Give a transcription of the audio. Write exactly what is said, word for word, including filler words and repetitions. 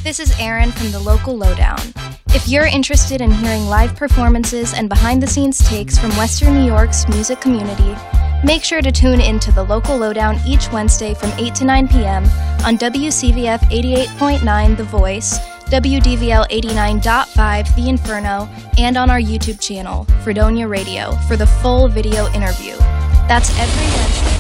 This is Erin from the Local Lowdown. If you're interested in hearing live performances and behind-the-scenes takes from Western New York's music community, make sure to tune into the Local Lowdown each Wednesday from eight to nine p.m. on W C V F eighty-eight point nine The Voice, W D V L eighty-nine point five The Inferno, and on our YouTube channel, Fredonia Radio, for the full video interview. That's every Wednesday.